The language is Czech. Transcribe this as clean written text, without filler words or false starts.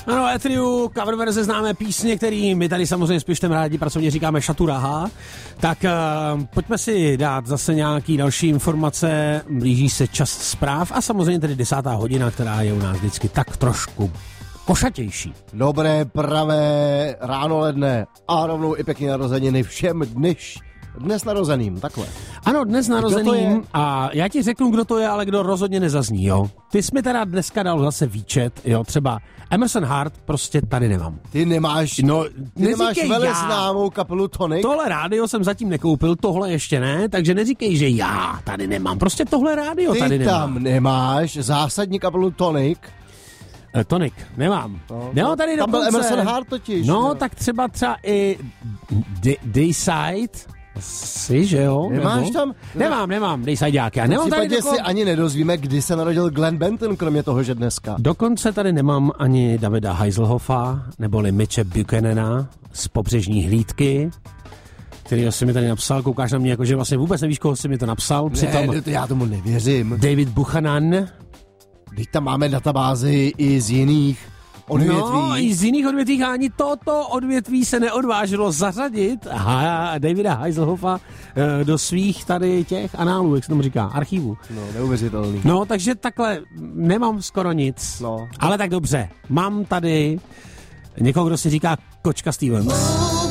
Ano, Etriu, cover verze známé písně, který my tady samozřejmě s Pištem rádi pracovně říkáme Šaturaha. Tak pojďme si dát zase nějaký další informace. Blíží se čas zpráv a samozřejmě tedy 10. hodina, která je u nás vždycky tak trošku košatější. Dobré, pravé ráno ledne a rovnou i pěkně narozeniny všem dnes narozeným, takhle. Ano, dnes narozeným a já ti řeknu, kdo to je, ale kdo rozhodně nezazní, jo. Ty jsi mi teda dneska dal zase výčet, jo, třeba Emerson Hart prostě tady nemám. Ty nemáš veleznámou kapelu Tonic? Tohle rádio jsem zatím nekoupil, tohle ještě ne, takže neříkej, že já tady nemám, prostě tohle rádio tady nemám. Ty tam nemáš zásadní kapelu Tonic? Tonic, nemám. No, tady tam dokonce, byl Emerson Hart totiž. No, tak třeba i Dayside, asi, že jo? Nemáš tam? Nemám Daysideáky. A nemám tady si ani nedozvíme, kdy se narodil Glenn Benton, kromě toho, že dneska. Dokonce tady nemám ani Davida Heiselhoffa, neboli Mitche Buchanana z Pobřežní hlídky, který si mi tady napsal. Koukáš na mě jako, že vlastně vůbec nevíš, koho si mi to napsal. Přitom já tomu nevěřím. David Buchanan. Teď tam máme databázy i z jiných odvětví. No, i z jiných odvětví, ani toto odvětví se neodvážilo zařadit Davida Heiselhoffa do svých tady těch análů, jak se tomu říká, archivů. No, neuvěřitelný. No, takže takhle nemám skoro nic. No. Ale tak dobře, mám tady někoho, kdo si říká Kočka Stevens.